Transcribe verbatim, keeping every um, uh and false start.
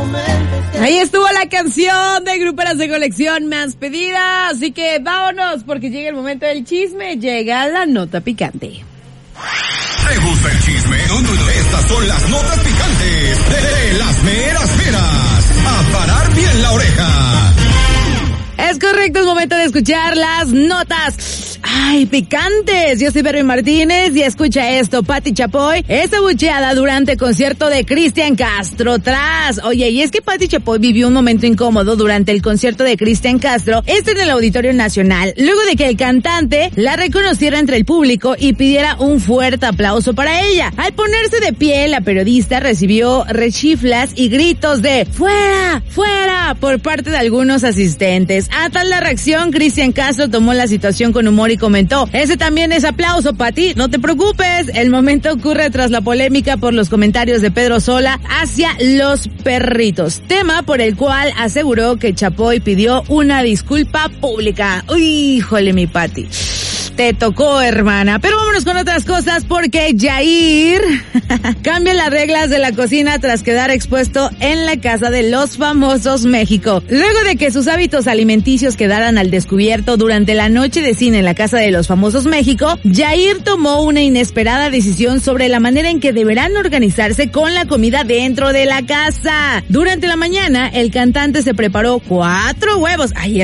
Ahí estuvo la canción de Gruperas de Colección más pedida, así que vámonos porque llega el momento del chisme, llega la nota picante. ¿Te gusta el chisme? No, no, no. Estas son las notas picantes de, de las meras meras. A parar bien la oreja. Es correcto, es momento de escuchar las notas. ¡Ay, picantes! Yo soy Berry Martínez y escucha esto. Pati Chapoy es abucheada durante concierto de Cristian Castro tras... Oye, y es que Pati Chapoy vivió un momento incómodo durante el concierto de Cristian Castro, este en el Auditorio Nacional, luego de que el cantante la reconociera entre el público y pidiera un fuerte aplauso para ella. Al ponerse de pie, la periodista recibió rechiflas y gritos de ¡fuera! ¡fuera! por parte de algunos asistentes. A tal la reacción, Cristian Castro tomó la situación con humor y comentó: ese también es aplauso, Pati, no te preocupes. El momento ocurre tras la polémica por los comentarios de Pedro Sola hacia los perritos, tema por el cual aseguró que Chapoy pidió una disculpa pública. Uy, híjole, mi Pati, te tocó, hermana. Pero vámonos con otras cosas porque Yair cambia las reglas de la cocina tras quedar expuesto en la Casa de los Famosos México. Luego de que sus hábitos alimenticios quedaran al descubierto durante la noche de cine en la Casa de los Famosos México, Yair tomó una inesperada decisión sobre la manera en que deberán organizarse con la comida dentro de la casa. Durante la mañana, el cantante se preparó cuatro huevos. Ay,